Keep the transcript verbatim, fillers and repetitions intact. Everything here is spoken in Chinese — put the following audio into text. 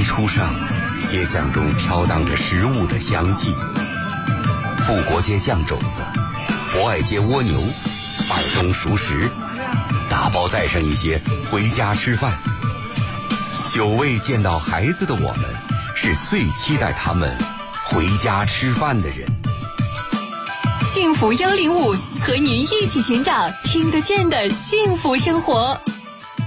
初上，街巷中飘荡着食物的香气。富国街酱种子，博爱街蜗牛，二中熟食，打包带上一些回家吃饭。久未见到孩子的我们，是最期待他们回家吃饭的人。 幸福幺零五和您一起寻找听得见的幸福生活。